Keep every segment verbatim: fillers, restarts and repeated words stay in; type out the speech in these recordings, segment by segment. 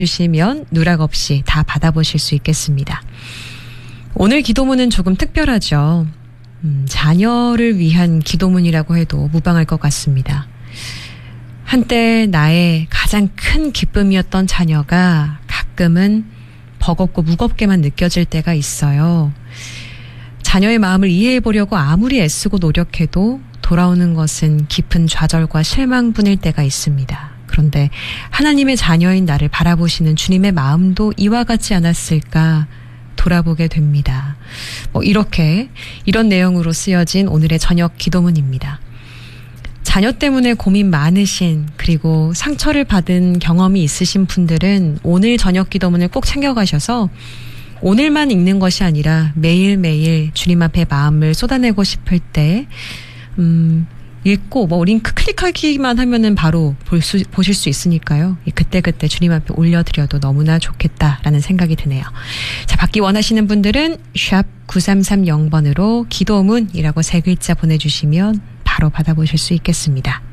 주시면 누락 없이 다 받아보실 수 있겠습니다. 오늘 기도문은 조금 특별하죠. 음, 자녀를 위한 기도문이라고 해도 무방할 것 같습니다. 한때 나의 가장 큰 기쁨이었던 자녀가 가끔은 버겁고 무겁게만 느껴질 때가 있어요. 자녀의 마음을 이해해 보려고 아무리 애쓰고 노력해도 돌아오는 것은 깊은 좌절과 실망뿐일 때가 있습니다. 그런데 하나님의 자녀인 나를 바라보시는 주님의 마음도 이와 같지 않았을까 돌아보게 됩니다. 뭐 이렇게 이런 내용으로 쓰여진 오늘의 저녁 기도문입니다. 자녀 때문에 고민 많으신 그리고 상처를 받은 경험이 있으신 분들은 오늘 저녁 기도문을 꼭 챙겨가셔서 오늘만 읽는 것이 아니라 매일매일 주님 앞에 마음을 쏟아내고 싶을 때 음, 읽고 뭐 링크 클릭하기만 하면은 바로 볼 수, 보실 수 있으니까요. 그때그때 주님 앞에 올려드려도 너무나 좋겠다라는 생각이 드네요. 자, 받기 원하시는 분들은 샵 구삼삼영 번으로 기도문이라고 세 글자 보내주시면 바로 받아보실 수 있겠습니다.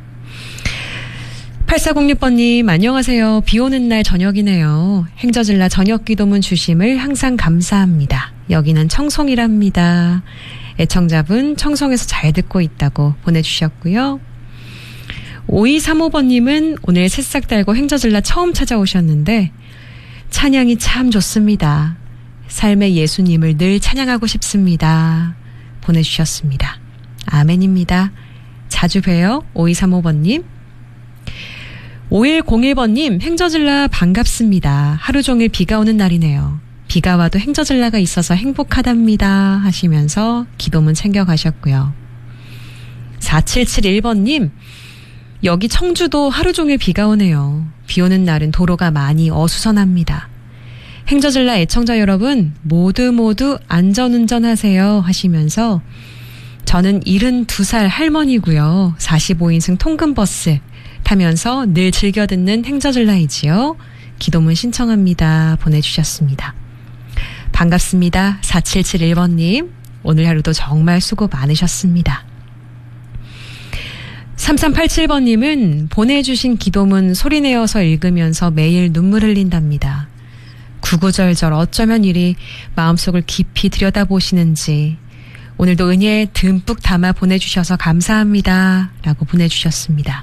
팔사공육 번님 안녕하세요. 비 오는 날 저녁이네요. 행저질라 저녁 기도문 주심을 항상 감사합니다. 여기는 청송이랍니다. 애청자분 청송에서 잘 듣고 있다고 보내주셨고요. 오이삼오 번님은 오늘 새싹 달고 행저질라 처음 찾아오셨는데 찬양이 참 좋습니다. 삶의 예수님을 늘 찬양하고 싶습니다. 보내주셨습니다. 아멘입니다. 자주 봬요. 오이삼오 번님. 오일공일 번님 행저질라 반갑습니다. 하루 종일 비가 오는 날이네요. 비가 와도 행저질라가 있어서 행복하답니다 하시면서 기도문 챙겨가셨고요. 사칠칠일 번님 여기 청주도 하루 종일 비가 오네요. 비 오는 날은 도로가 많이 어수선합니다. 행저질라 애청자 여러분 모두 모두 안전운전하세요 하시면서 저는 칠십이 살 할머니고요. 사십오 인승 통근버스 타면서 늘 즐겨 듣는 행저질라이지요. 기도문 신청합니다 보내주셨습니다. 반갑습니다. 사칠칠일 번님. 오늘 하루도 정말 수고 많으셨습니다. 삼삼팔칠 번님은 보내주신 기도문 소리내어서 읽으면서 매일 눈물 흘린답니다. 구구절절 어쩌면 이리 마음속을 깊이 들여다보시는지 오늘도 은혜 듬뿍 담아 보내주셔서 감사합니다. 라고 보내주셨습니다.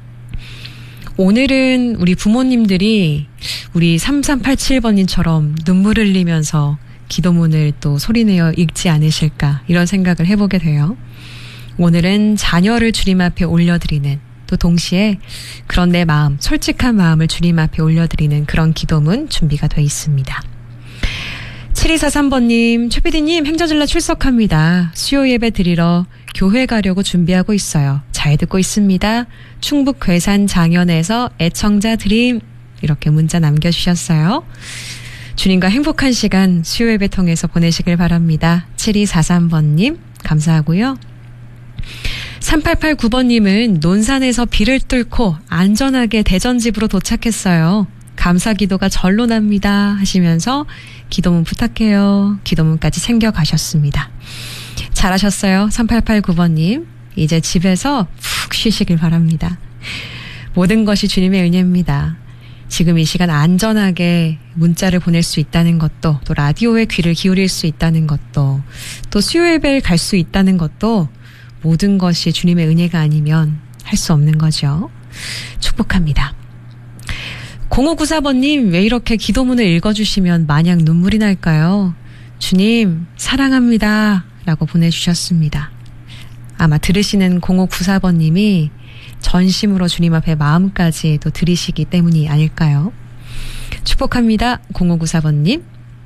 오늘은 우리 부모님들이 우리 삼삼팔칠 번님처럼 눈물 흘리면서 기도문을 또 소리내어 읽지 않으실까 이런 생각을 해보게 돼요. 오늘은 자녀를 주님 앞에 올려드리는 또 동시에 그런 내 마음, 솔직한 마음을 주님 앞에 올려드리는 그런 기도문 준비가 돼 있습니다. 칠이사삼 번님, 최피디님 행저질라 출석합니다. 수요 예배 드리러 교회 가려고 준비하고 있어요. 잘 듣고 있습니다. 충북 괴산 장현에서 애청자 드림 이렇게 문자 남겨주셨어요. 주님과 행복한 시간 수요 예배 통해서 보내시길 바랍니다. 칠이사삼 번님 감사하고요. 삼팔팔구 번님은 논산에서 비를 뚫고 안전하게 대전 집으로 도착했어요. 감사 기도가 절로 납니다 하시면서 기도문 부탁해요. 기도문까지 챙겨가셨습니다. 잘하셨어요. 삼팔팔구 번님. 이제 집에서 푹 쉬시길 바랍니다. 모든 것이 주님의 은혜입니다. 지금 이 시간 안전하게 문자를 보낼 수 있다는 것도 또 라디오에 귀를 기울일 수 있다는 것도 또 수요 예배를 갈 수 있다는 것도 모든 것이 주님의 은혜가 아니면 할 수 없는 거죠. 축복합니다. 공오구사 번님 왜 이렇게 기도문을 읽어주시면 마냥 눈물이 날까요? 주님 사랑합니다 라고 보내주셨습니다. 아마 들으시는 공오구사 번님이 전심으로 주님 앞에 마음까지 또 드리시기 때문이 아닐까요? 축복합니다. 공오구사 번님.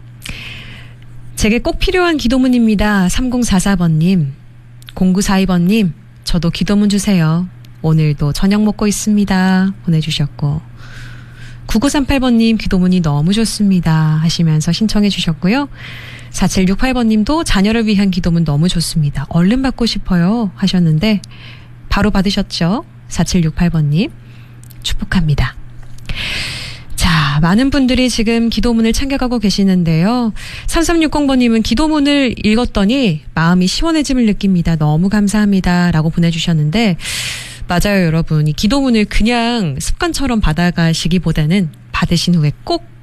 제게 꼭 필요한 기도문입니다. 삼공사사 번님. 공구사이 번님. 저도 기도문 주세요. 오늘도 저녁 먹고 있습니다. 보내주셨고 구구삼팔 번님 기도문이 너무 좋습니다 하시면서 신청해 주셨고요. 사칠육팔 번님도 자녀를 위한 기도문 너무 좋습니다. 얼른 받고 싶어요 하셨는데 바로 받으셨죠? 사칠육팔 번님 축복합니다. 자, 많은 분들이 지금 기도문을 챙겨가고 계시는데요. 삼삼육공 번님은 기도문을 읽었더니 마음이 시원해짐을 느낍니다. 너무 감사합니다 라고 보내주셨는데 맞아요, 여러분. 이 기도문을 그냥 습관처럼 받아가시기보다는 받으신 후에 꼭